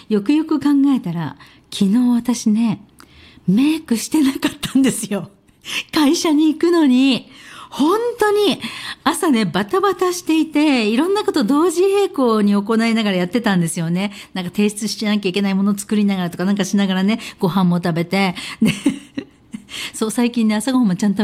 よくよく考えたら、昨日私ね、メイクしてなかったんですよ。会社に行くのに、本当に朝ね、バタバタしていて、いろんなこと同時並行に行いながらやってたんですよね。なんか提出しなきゃいけないものを作りながらとかなんかしながらね、ご飯も食べて。で、そう、最近ね、朝ごはんもちゃんと食べ